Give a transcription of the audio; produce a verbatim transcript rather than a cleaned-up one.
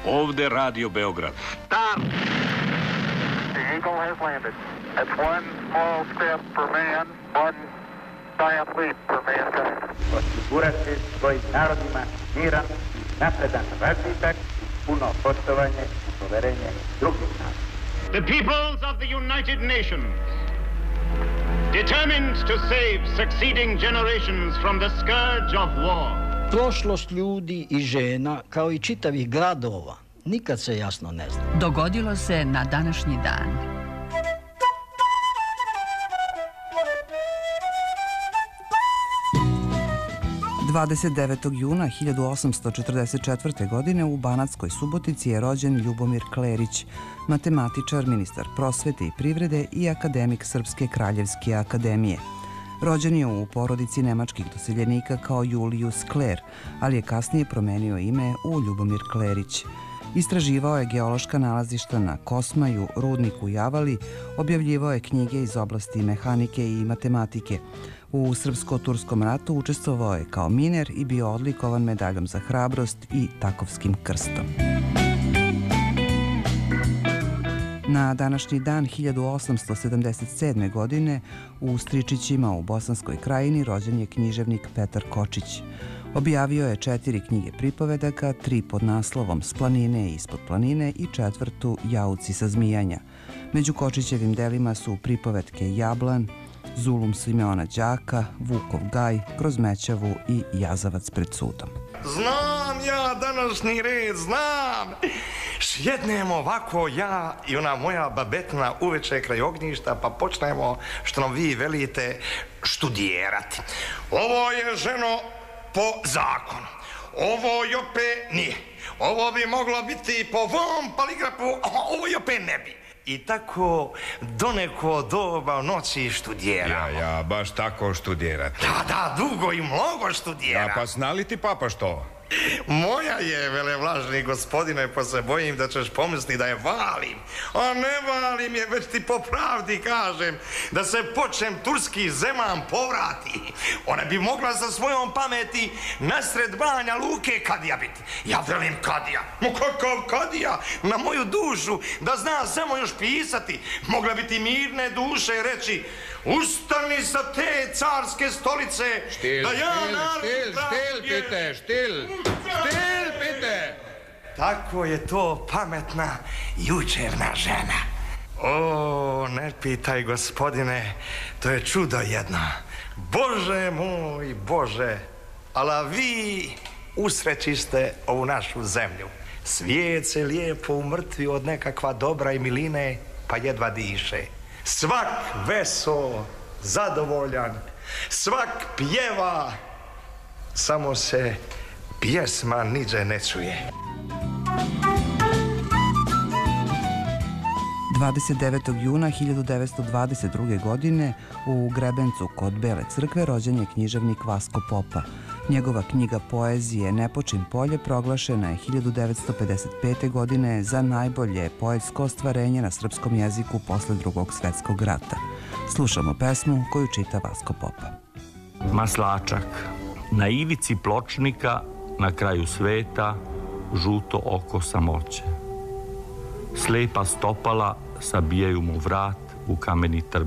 Ovde Radio Beograd. Stop! The Eagle has landed. That's one small step for man, one giant leap for mankind. Osigurati svojim narodima miran, napredan razvitak, puno poštovanje i poverenje drugih naroda. The peoples of the United Nations, determined to save succeeding generations from the scourge of war. Prošlost ljudi i žena, kao i čitavih gradova, nikad se jasno ne zna. Dogodilo se na današnji dan. dvadeset devetog juna hiljadu osamsto četrdeset četvrte. godine u Banatskoj Subotici je rođen Ljubomir Klerić, matematičar, ministar prosvete i privrede i akademik Srpske kraljevske akademije. Rođen je u porodici nemačkih doseljenika kao Julius Kler, ali je kasnije promenio ime u Ljubomir Klerić. Istraživao je geološka nalazišta na Kosmaju, rudniku Javali, objavljivao je knjige iz oblasti mehanike i matematike. U Srpsko-turskom ratu učestvovao je kao miner i bio odlikovan medaljom za hrabrost i Takovskim krstom. Na današnji dan hiljadu osamsto sedamdeset sedme. godine u Stričićima u Bosanskoj krajini rođen je književnik Petar Kočić. Objavio je četiri knjige pripovedaka, tri pod naslovom S planine i ispod planine i četvrtu Jauci sa zmijanja. Među Kočićevim delima su pripovetke Jablan, Zulum Simeona Đaka, Vukov gaj, Kroz Mećavu i Jazavac pred sudom. Znam ja današnji red, znam. Sjednemo ovako ja i ona moja babetna uveče kraj ognjišta pa počnemo, što nam vi velite, študirati. Ovo je, ženo, po zakonu. Ovo i opet nije. Ovo bi moglo biti po ovom poligrafu, a ovo i opet ne bi. I tako do neko doba noći študiramo. Ja, ja, baš tako študirate. Da, da, dugo i mnogo študira. Ja, pa zna li ti papa što? Moja je, velevlažni gospodine, pa se bojim da ćeš pomisliti da je valim. A ne valim je, već ti po pravdi kažem, da se počnem turski zeman povrati. Ona bi mogla sa svojom pameti nasred Banja Luke kadija biti. Ja velim kadija. No kakav kadija? Na moju dušu, da zna samo još pisati. Mogla biti mirne duše i reći: ustani sa te carske stolice. Štil, da ja štil, štil, štil, pite, štil. Štil, pite! Tako je to pametna jučerna žena. O, ne pitaj, gospodine, to je čudo jedno. Bože moj, Bože, ala vi usrećiste ovu našu zemlju. Svijet se lijepo umrtvi od nekakva dobra i miline, pa jedva diše. Svak vesel, zadovoljan, svak pjeva, samo se pjesma niđe ne čuje. dvadeset devetog juna hiljadu devetsto dvadeset druge. godine u Grebencu kod Bele crkve rođen je književnik Vasko Popa. Njegova knjiga poezije Nepočin polje proglašena je hiljadu devetsto pedeset pete. godine za najbolje poetsko ostvarenje na srpskom jeziku posle Drugog svetskog rata. Slušamo pesmu koju čita Vasko Popa. Maslačak. Na ivici pločnika, na kraju sveta, žuto oko samoće. Slepa stopala sabijaju mu vrat u kameni trb.